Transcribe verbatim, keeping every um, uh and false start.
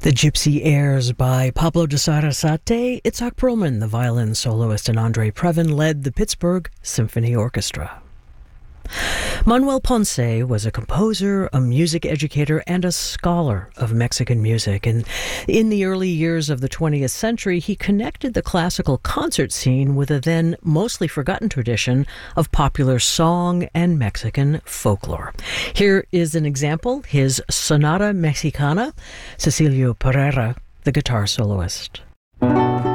The Gypsy Airs by Pablo de Sarasate. Itzhak Perlman, the violin soloist, and Andre Previn led the Pittsburgh Symphony Orchestra. Manuel Ponce was a composer, a music educator, and a scholar of Mexican music. And in the early years of the twentieth century, he connected the classical concert scene with a then mostly forgotten tradition of popular song and Mexican folklore. Here is an example, his Sonata Mexicana, Cecilio Pereira, the guitar soloist.